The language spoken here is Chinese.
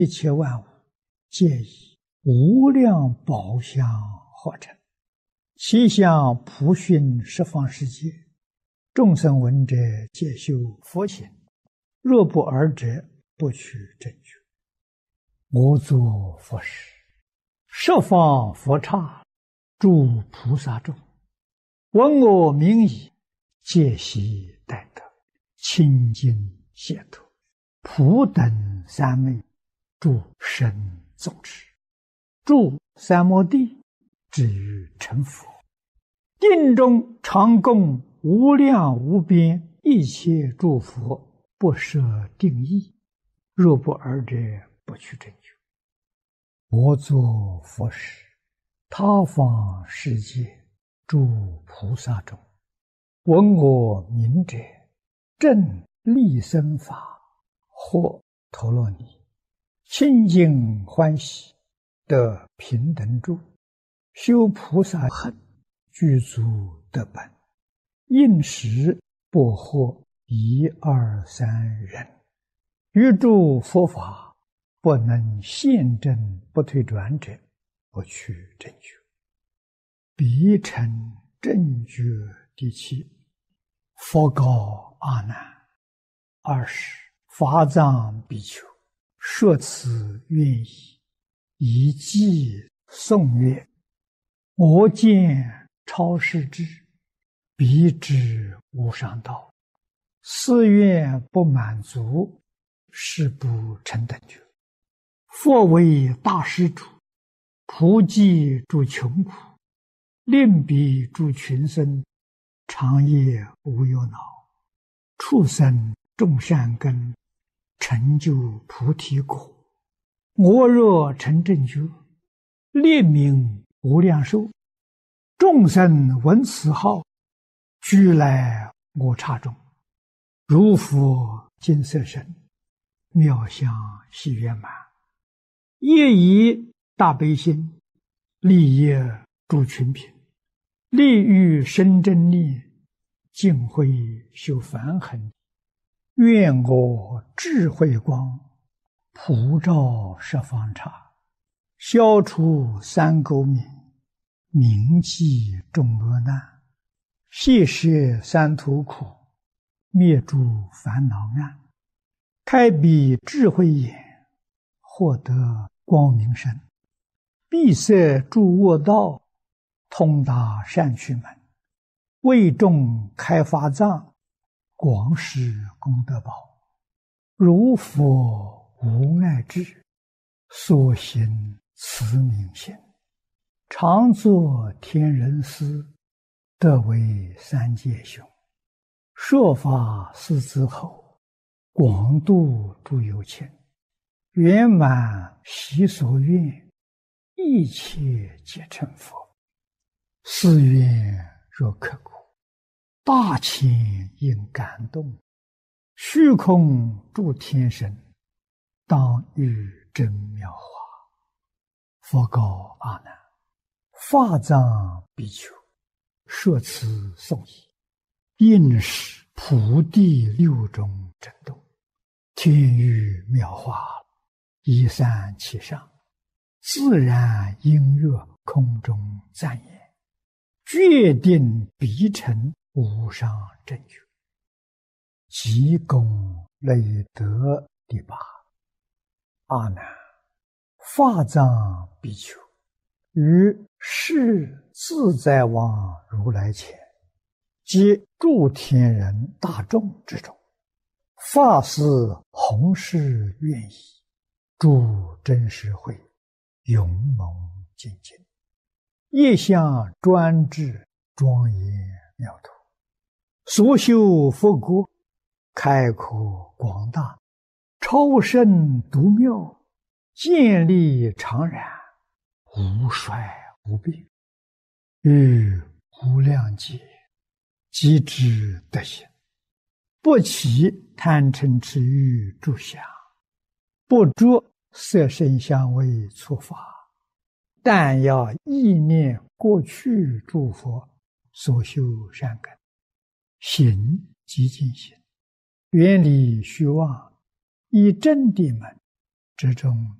一切万物，皆以无量宝相合成，其相普熏十方世界，众生闻者皆修佛行，若不尔者，不取正觉。我作佛事，十方佛刹，诸菩萨众，闻我名已，皆悉待得，清净解脱，普等三昧，诸神众持，住三摩地，至于成佛。定中常供无量无边一切诸佛，不设定义，若不尔者，不取正觉。我作佛事，他方世界诸菩萨众，闻我名者，正利生法，或陀罗尼，清净欢喜，得平等住，修菩萨行，具足得本，应时不获一二三人，于诸佛法不能现证不退转者，不取正觉。彼成正觉第七。佛告阿难：20法藏比丘，说此愿意，以偈颂曰：我见超世智，彼知无上道，誓愿不满足，誓不成等觉。佛为大施主，普济诸穷苦，令彼诸群生，长夜无忧恼，畜生种善根，成就菩提果。我若成正觉，列名无量寿，众生闻此号，俱来我刹中，如佛金色身，妙相喜圆满，业以大悲心，利益诸群品，利欲生真念，尽慧修梵行。愿我智慧光，普照十方刹，消除三垢冥，铭记众恶难，悉摄三途苦，灭诸烦恼暗，开彼智慧眼，获得光明身，闭塞诸恶道，通达善趣门，为众开法藏，广施功德宝。如佛无碍智，所行慈悯心，常作天人师，得为三界雄。说法四之后，广度诸有情，圆满习所愿，一切皆成佛。誓愿若刻骨，大千应感动，虚空诸天神，当遇真妙法。佛告阿难：法藏比丘，说此颂已，应是普地六种震动，天雨妙法，一散其上，自然音乐空中赞言，决定必成无上正觉。即功累德第八。阿难，法藏比丘，于世自在王如来前，及诸天人大众之中，发誓弘誓愿意，诸真实会，勇猛精进，业相专制，庄严妙土，所修佛国，开阔广大，超胜独妙，建立常然，无衰无病，于无量劫，即知德行，不起贪嗔痴欲诸想，不着色声香味触法，但要意念过去诸佛所修善根，行即净行，远离虚妄，以真谛门之中